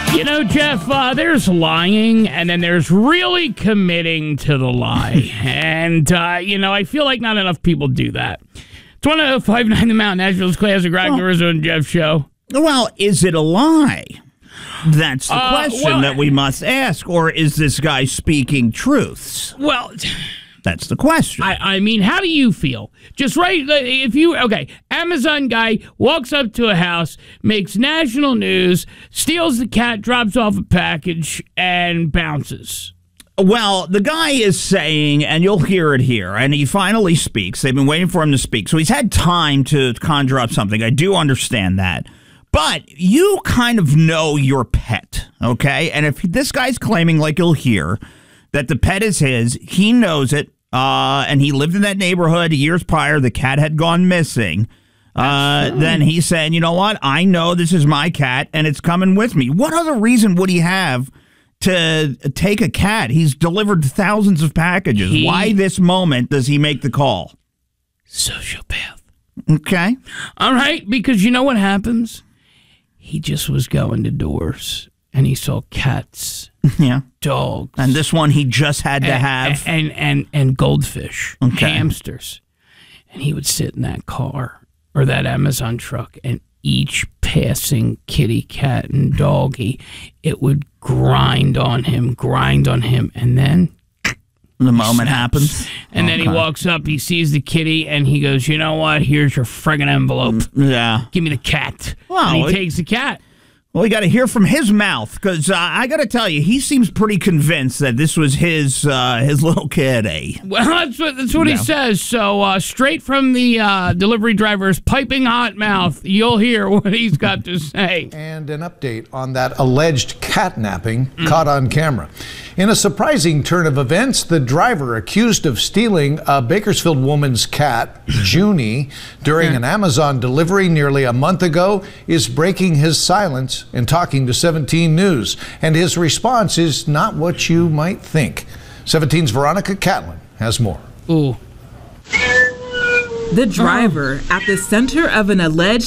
You know, Jeff, there's lying, and then there's really committing to the lie. And, I feel like not enough people do that. It's 105.9 The Mountain, Nashville's Classic Rock, the Rizzo and Jeff Show. Well, is it a lie? That's the question that we must ask. Or is this guy speaking truths? Well, that's the question. I mean, how do you feel? Just right, Amazon guy walks up to a house, makes national news, steals the cat, drops off a package, and bounces. Well, the guy is saying, and you'll hear it here, and he finally speaks. They've been waiting for him to speak. So he's had time to conjure up something. I do understand that. But you kind of know your pet, okay? And if this guy's claiming, like you'll hear, that the pet is his, he knows it, and he lived in that neighborhood years prior, the cat had gone missing, then he's saying, you know what, I know this is my cat, and it's coming with me. What other reason would he have to take a cat? He's delivered thousands of packages. Why this moment does he make the call? Sociopath. Okay. All right, because you know what happens? He just was going to doors, and he saw cats, dogs. And this one he just had to have. And goldfish, hamsters. And he would sit in that car or that Amazon truck, and each passing kitty, cat, and doggy, it would grind on him, and then the moment happens. And then he walks up, he sees the kitty, and he goes, you know what? Here's your friggin' envelope. Yeah. Give me the cat. Well, and he takes the cat. Well, we got to hear from his mouth, because I got to tell you, he seems pretty convinced that this was his little kitty. Well, that's what he says. So straight from the delivery driver's piping hot mouth, you'll hear what he's got to say. And an update on that alleged catnapping caught on camera. In a surprising turn of events, the driver accused of stealing a Bakersfield woman's cat, Junie, during an Amazon delivery nearly a month ago, is breaking his silence and talking to 17 News. And his response is not what you might think. 17's Veronica Catlin has more. Ooh. The driver at the center of an alleged